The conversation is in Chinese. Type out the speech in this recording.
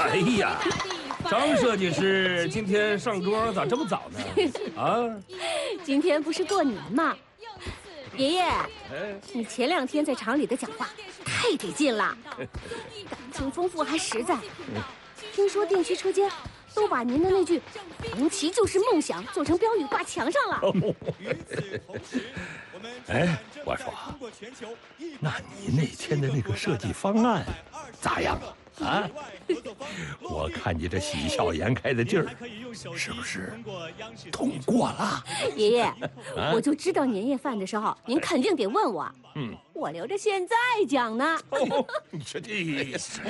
哎呀，张设计师今天上桌咋这么早呢？啊， 今天不是过年吗？爷爷，你前2天在厂里的讲话太得劲了，感情丰富还实在。听说电驱车间都把您的那句“红旗就是梦想”做成标语挂墙上了。 哎，我说，那你那天的那个设计方案咋样啊？我看你这喜笑颜开的劲儿，是不是通过了？ 爷爷，我就知道年夜饭的时候您肯定得问我。我留着现在讲呢。 你说这。